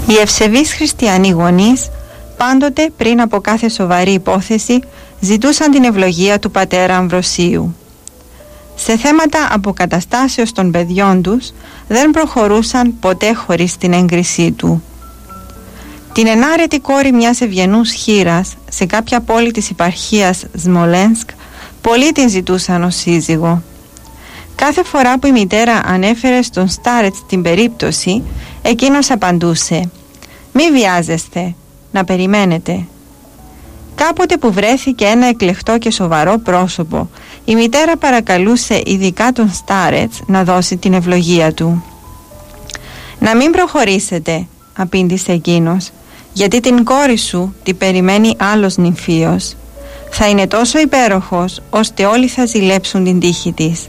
Οι ευσεβείς χριστιανοί γονείς πάντοτε πριν από κάθε σοβαρή υπόθεση ζητούσαν την ευλογία του πατέρα Αμβροσίου. Σε θέματα αποκαταστάσεως των παιδιών τους δεν προχωρούσαν ποτέ χωρίς την έγκρισή του. Την ενάρετη κόρη μιας ευγενούς χήρας σε κάποια πόλη της επαρχίας Σμολένσκ πολλοί την ζητούσαν ως σύζυγο. Κάθε φορά που η μητέρα ανέφερε στον Στάρετς την περίπτωση, εκείνος απαντούσε «Μη βιάζεστε, να περιμένετε». Κάποτε που βρέθηκε ένα εκλεκτό και σοβαρό πρόσωπο, η μητέρα παρακαλούσε ειδικά τον Στάρετς να δώσει την ευλογία του. «Να μην προχωρήσετε», απήντησε εκείνος, «γιατί την κόρη σου την περιμένει άλλος νυμφίος. Θα είναι τόσο υπέροχος ώστε όλοι θα ζηλέψουν την τύχη της.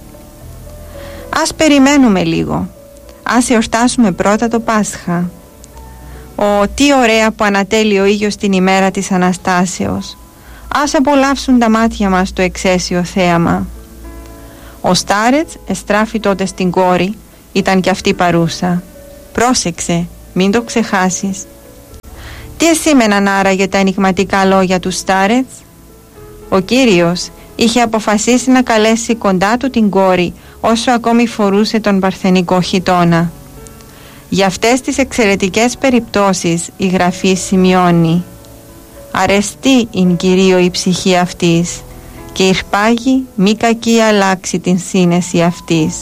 Ας περιμένουμε λίγο. Ας εορτάσουμε πρώτα το Πάσχα. Τι ωραία που ανατέλει ο ήλιος την ημέρα της Αναστάσεως. Ας απολαύσουν τα μάτια μας το εξαίσιο θέαμα». Ο Στάρετς εστράφη τότε στην κόρη, ήταν κι αυτή παρούσα. «Πρόσεξε, μην το ξεχάσεις». Τι εσήμεναν άραγε τα ενιγματικά λόγια του Στάρετς? Ο Κύριος είχε αποφασίσει να καλέσει κοντά του την κόρη όσο ακόμη φορούσε τον παρθενικό χιτώνα. Για αυτές τις εξαιρετικές περιπτώσεις η Γραφή σημειώνει «Αρεστή ειν Κυρίω η ψυχή αυτής και ηρπάγει μη κακή αλλάξει την σύνεση αυτής».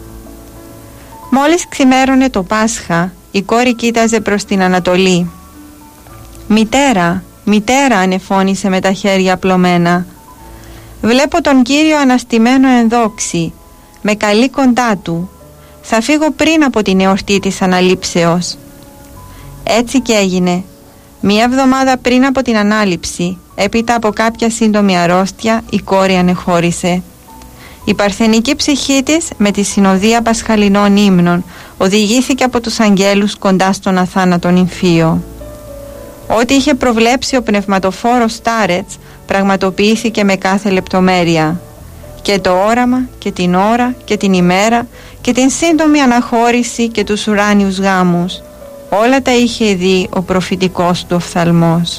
Μόλις ξημέρωνε το Πάσχα, η κόρη κοίταζε προς την Ανατολή. «Μητέρα, μητέρα», ανεφώνησε με τα χέρια απλωμένα, «βλέπω τον Κύριο αναστημένο εν δόξη, με καλεί κοντά του. Θα φύγω πριν από την εορτή της Αναλήψεως». Έτσι και έγινε. Μία εβδομάδα πριν από την Ανάληψη, έπειτα από κάποια σύντομη αρρώστια, η κόρη ανεχώρησε. Η παρθενική ψυχή της με τη συνοδεία πασχαλινών ύμνων οδηγήθηκε από τους αγγέλους κοντά στον αθάνατο νυμφίο. Ό,τι είχε προβλέψει ο πνευματοφόρος Στάρετς πραγματοποιήθηκε με κάθε λεπτομέρεια. Και το όραμα και την ώρα και την ημέρα και την σύντομη αναχώρηση και τους ουράνιους γάμους, όλα τα είχε δει ο προφητικός του οφθαλμός.